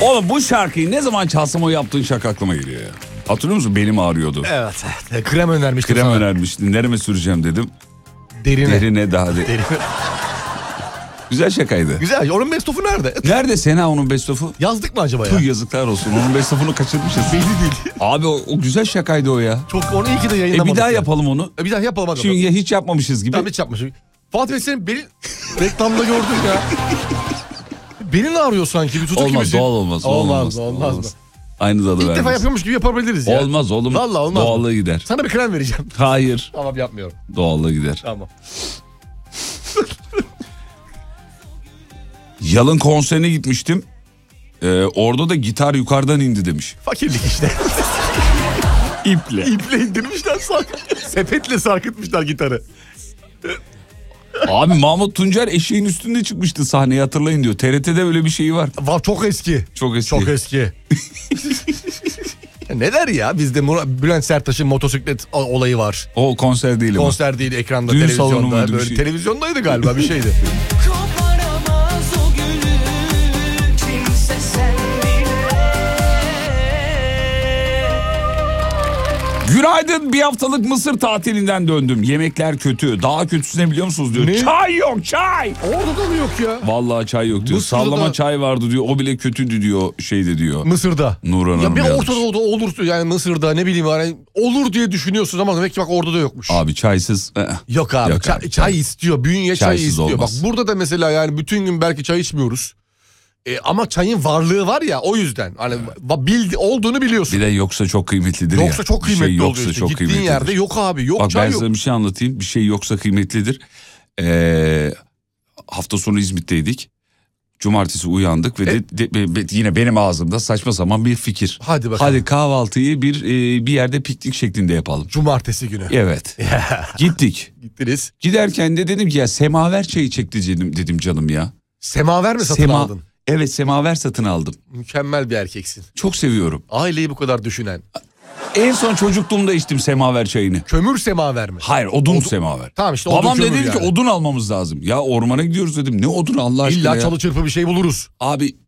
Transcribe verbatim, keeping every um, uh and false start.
Oğlum bu şarkıyı ne zaman çalsam o yaptığın şaka aklıma geliyor ya. Hatırlıyor musun? Belim ağrıyordu. Evet. evet. Krem önermiştim Krem sana. önermiştin. Nereme süreceğim dedim. Derine. Derine daha de. Derine. Güzel şakaydı. Güzel. Onun best of'u nerede? Nerede Sena onun best of'u? Yazdık mı acaba ya? Tüh yazıklar olsun. Onun best of'unu kaçırmışız. Belli değil. Abi o, o güzel şakaydı o ya. Çok onu iyi ki de E yayınlamadık. bir daha ya. yapalım onu. E bir daha yapalım hadi. Çünkü hiç yapmamışız gibi. Tamam hiç yapmışım. Fatih Bey senin belin reklamda gördüm ya. Belin ağrıyor sanki bir tutuk Olmaz gibisin. doğal olmaz. Olmaz olmaz. olmaz. Aynı dalı İlk vermez. defa yapıyormuş gibi yapabiliriz ya. Olmaz oğlum. Vallahi olmaz. Doğallığı gider. Sana bir krem vereceğim. Hayır. Tamam yapmıyorum. Doğallığı gider. Tamam. Yalın konserine gitmiştim. Ee, orada da gitar yukarıdan indi demiş. Fakirlik işte. İple. İple indirmişler sarkıt. Sepetle sarkıtmışlar gitarı. Abi Mahmut Tuncer eşeğin üstünde çıkmıştı sahneye hatırlayın diyor. T R T'de öyle bir şeyi var. Va çok eski. Çok eski. Çok eski. Neler ya bizde Murat, Bülent Serttaş'ın motosiklet olayı var. O konser değil ama. Konser değil ekranda Düğün salonu televizyonda. muydu bir Böyle şey? televizyondaydı galiba bir şeydi. Günaydın, bir haftalık Mısır tatilinden döndüm. Yemekler kötü. Daha kötüsü ne biliyor musunuz diyor. Ne? Çay yok çay. Orada da mı yok ya? Vallahi çay yok diyor. Mısır'da Sallama da- çay vardı diyor. O bile kötüydü diyor şeyde diyor. Mısır'da. Nurhan Ya Hanım bir yazmış. Orta Doğu'da olur yani Mısır'da ne bileyim yani olur diye düşünüyorsun ama demek ki bak orada da yokmuş. Abi çaysız. eh. Yok abi, Yok çay, abi, çay çay. istiyor, bünye çay Çaysız istiyor. olmaz. Bak burada da mesela yani bütün gün belki çay içmiyoruz. E, ama çayın varlığı var ya o yüzden. Hani va- bildi olduğunu biliyorsun. Bir de yoksa çok kıymetlidir ya. Yoksa çok Bir şey kıymetli yoksa oluyor işte. çok Gittiğin kıymetlidir. yerde yok abi, yok Bak çay ben yok. sana bir şey anlatayım. Bir şey yoksa kıymetlidir. Ee, hafta sonu İzmit'teydik. Cumartesi uyandık ve E? de, de- be- yine benim ağzımda saçma sapan bir fikir. Hadi bakalım. Hadi kahvaltıyı bir e, bir yerde piknik şeklinde yapalım. Cumartesi günü. Evet. Gittik. Gittiniz. Giderken de dedim ki ya semaver çayı çekti dedim, dedim canım ya. Semaver mi satın Sema- aldın? Evet semaver satın aldım. Mükemmel bir erkeksin. Çok seviyorum. Aileyi bu kadar düşünen. En son çocukluğumda içtim semaver çayını. Kömür semaver mi? Hayır odun semaver. Tamam işte odun Babam da kömür dedi ki yani. odun almamız lazım. Ya ormana gidiyoruz dedim. Ne odun Allah aşkına İlla ya. çalı çırpı bir şey buluruz. Abi